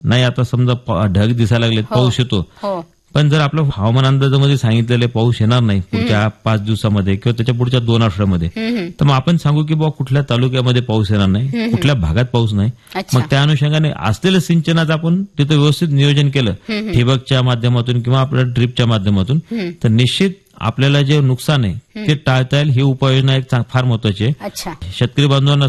नाही आता समजा ढग दिसायला लागले, पाऊस येतो, हो पण जर आपलं हवामान अंदाजामध्ये सांगितलेलं पाऊस येणार नाही पुढच्या 5 दिवसामध्ये किंवा त्याच्या पुढच्या 2 आठवड्यामध्ये, तर मग आपण सांगू की बाबा कुठल्या तालुक्यामध्ये पाऊस येणार नाही, कुठल्या भागात पाऊस नाही. अच्छा. मग त्या अनुषंगाने असलेलं सिंचनाचं आपण तिथं व्यवस्थित नियोजन केलं ठिबकच्या माध्यमातून किंवा आपल्या ड्रिपच्या माध्यमातून, तर निश्चित आपल्याला जे नुकसान आहे ते टाळता येईल. ही उपाययोजना एक फार महत्वाची आहे. अच्छा. शेतकरी बांधवांना